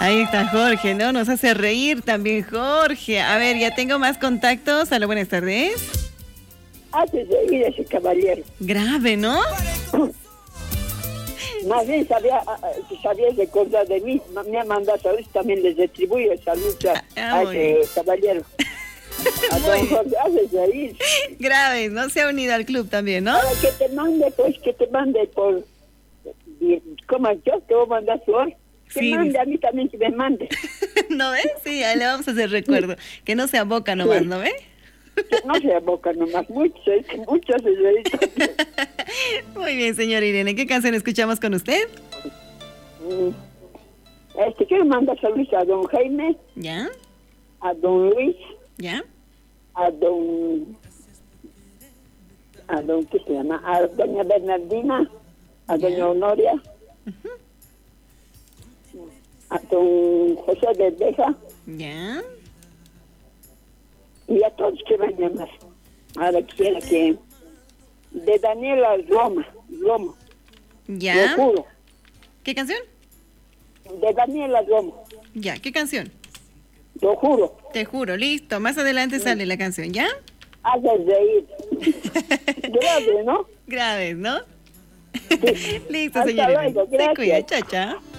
Ahí está Jorge, ¿no? Nos hace reír también Jorge. A ver, ya tengo más contactos. Aló, buenas tardes. Hace reír ese caballero. Grave, ¿no? Más bien sabía recordar de mí. Me ha mandado saludos, también les retribuyo saludos a ese caballero. A don Jorge, hace reír. Grave, ¿no? Se ha unido al club también, ¿no? Ahora que te mande por... ¿Cómo yo te voy a mandar su hora? Que Sí. mande a mí también, que me mande. ¿No ves? Sí, ahí le vamos a hacer recuerdo. Que no sea boca nomás, Sí. ¿no ve? Que no sea boca nomás, muchos hace reír también. Muy bien, señora Irene. ¿Qué canción escuchamos con usted? Quiero mandar saludos a don Jaime, ¿Ya? a don Luis, ¿Ya? a don, ¿qué se llama? A doña Bernardina, a doña Honoria, a don José de Beja, ¿Ya? y a todos que van a llamar. Ahora quiero que... De Daniela Romo, ¿Ya? lo juro. ¿Qué canción? De Daniela Romo, Ya, ¿qué canción? lo juro. Te juro, listo. Más adelante sale la canción, ¿ya? Hace reír. Grave, ¿no? Graves, ¿no? Sí. Listo, Hasta señora. luego, Se cuida, gracias. chao, chao.